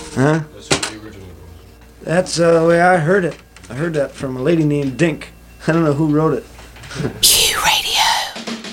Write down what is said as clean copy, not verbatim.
Huh? That's what the original goes. That's the way I heard it. I heard that from a lady named Dink. I don't know who wrote it.